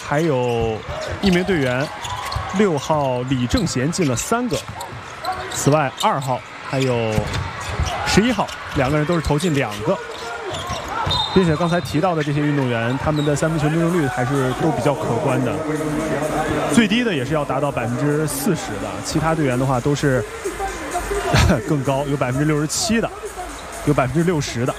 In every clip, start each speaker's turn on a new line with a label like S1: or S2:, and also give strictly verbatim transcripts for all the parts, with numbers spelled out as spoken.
S1: 还有一名队员，六号李正贤进了三个。此外，二号还有十一号，两个人都是投进两个。并且刚才提到的这些运动员，他们的三分球命中率还是都比较可观的，最低的也是要达到百分之四十的。其他队员的话都是更高，有百分之六十七的，有百分之六十的。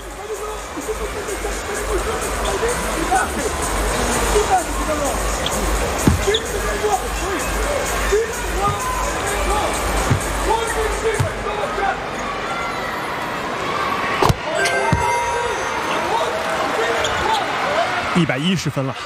S1: 一百一十分了。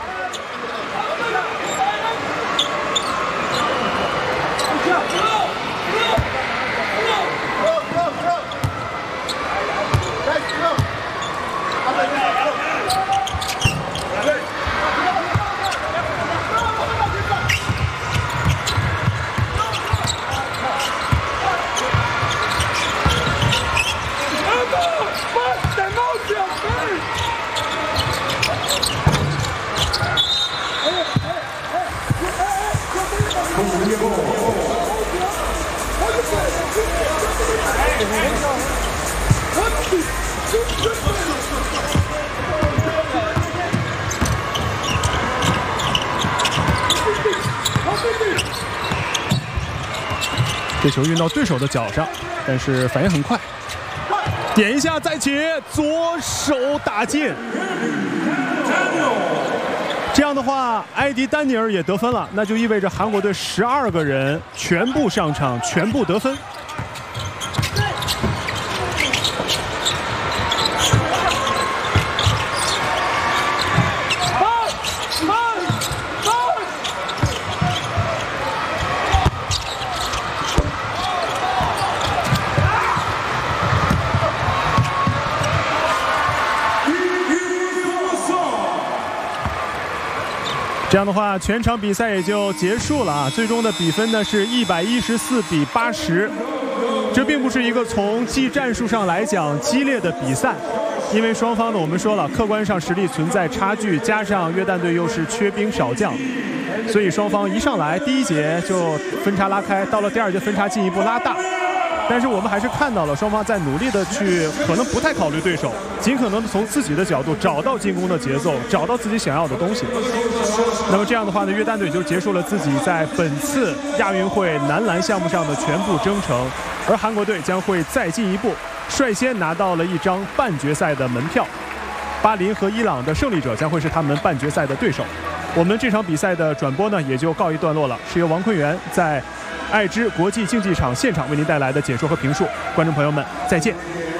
S1: 这球运到对手的脚上，但是反应很快，点一下再起，左手打进。这样的话，埃迪丹尼尔也得分了，那就意味着韩国队十二个人全部上场，全部得分。这样的话，全场比赛也就结束了啊！最终的比分呢是一百一十四比八十。这并不是一个从技战术上来讲激烈的比赛，因为双方呢，我们说了，客观上实力存在差距，加上约旦队又是缺兵少将，所以双方一上来第一节就分差拉开，到了第二节分差进一步拉大。但是我们还是看到了双方在努力的去，可能不太考虑对手，尽可能的从自己的角度找到进攻的节奏，找到自己想要的东西。那么这样的话呢，约旦队就结束了自己在本次亚运会男篮项目上的全部征程，而韩国队将会再进一步，率先拿到了一张半决赛的门票。巴林和伊朗的胜利者将会是他们半决赛的对手。我们这场比赛的转播呢也就告一段落了，是由王坤元在爱知国际竞技场现场为您带来的解说和评述。观众朋友们，再见。